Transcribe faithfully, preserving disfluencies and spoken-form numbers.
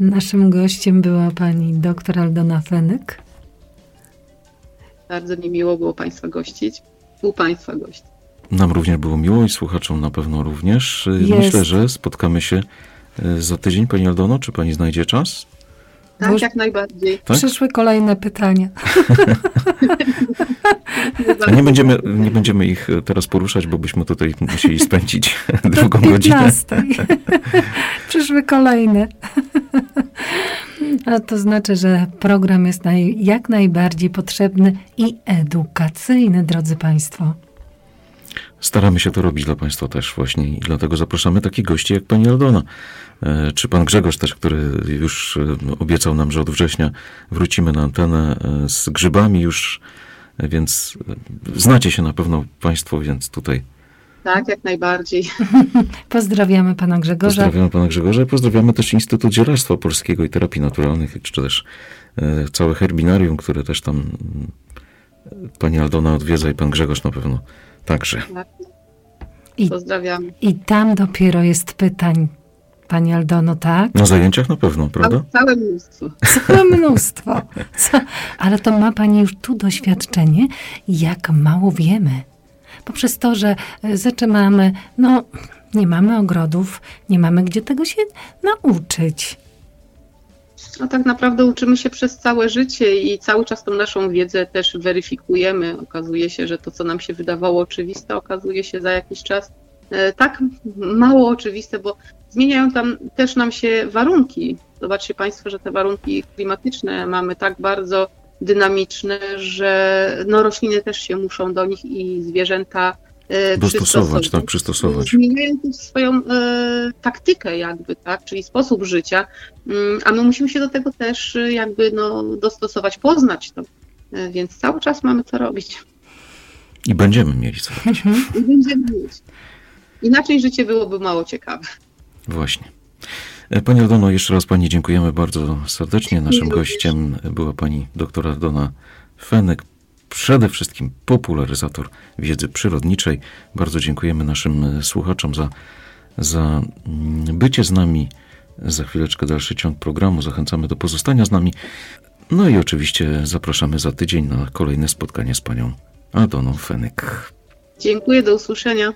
Naszym gościem była pani doktor Aldona Fenyk. Bardzo mi miło było Państwa gościć. U Państwa gościć. Nam również było miło i słuchaczom na pewno również. Jest. Myślę, że spotkamy się za tydzień, Pani Aldono. Czy Pani znajdzie czas? Tak, Już jak najbardziej. Tak? Przyszły kolejne pytania. A nie będziemy, nie będziemy ich teraz poruszać, bo byśmy tutaj musieli spędzić drugą godzinę. Przyszły kolejne. A to znaczy, że program jest naj, jak najbardziej potrzebny i edukacyjny, drodzy Państwo. Staramy się to robić dla Państwa też właśnie i dlatego zapraszamy takich gości jak Pani Aldona. Czy Pan Grzegorz też, który już obiecał nam, że od września wrócimy na antenę z grzybami już, więc znacie się na pewno Państwo, więc tutaj... Tak, jak najbardziej. Pozdrawiamy Pana Grzegorza. Pozdrawiamy Pana Grzegorza i pozdrawiamy też Instytut Zielarstwa Polskiego i Terapii Naturalnych, czy też całe herbinarium, które też tam Pani Aldona odwiedza i Pan Grzegorz na pewno także. Tak. I, Pozdrawiam. I tam dopiero jest pytań, Pani Aldono, tak? Na zajęciach na pewno, prawda? Całe mnóstwo. Całe mnóstwo. Co? Ale to ma Pani już tu doświadczenie, jak mało wiemy. Poprzez to, że zaczynamy, no nie mamy ogrodów, nie mamy gdzie tego się nauczyć. No tak naprawdę uczymy się przez całe życie i cały czas tą naszą wiedzę też weryfikujemy. Okazuje się, że to, co nam się wydawało oczywiste, okazuje się za jakiś czas e, tak mało oczywiste, bo zmieniają tam też nam się warunki. Zobaczcie Państwo, że te warunki klimatyczne mamy tak bardzo dynamiczne, że no, rośliny też się muszą do nich i zwierzęta e, dostosować, tak, przystosować. Zmieniają też swoją e, taktykę jakby, tak, czyli sposób życia, mm, a my musimy się do tego też e, jakby no, dostosować, poznać to, e, więc cały czas mamy co robić. I będziemy mieli co robić. I będziemy mieć. Inaczej życie byłoby mało ciekawe. Właśnie. Pani Aldono, jeszcze raz Pani dziękujemy bardzo serdecznie. Naszym gościem była Pani doktor Aldona Fenyk, przede wszystkim popularyzator wiedzy przyrodniczej. Bardzo dziękujemy naszym słuchaczom za, za bycie z nami. Za chwileczkę dalszy ciąg programu. Zachęcamy do pozostania z nami. No i oczywiście zapraszamy za tydzień na kolejne spotkanie z Panią Aldoną Fenyk. Dziękuję, do usłyszenia.